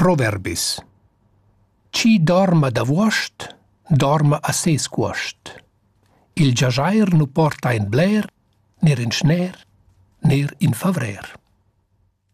Proverbis. Chi dorma da vuost, dorma a ses cuost. Il giaschair nu porta in bler, ner in schner, ner in favrer.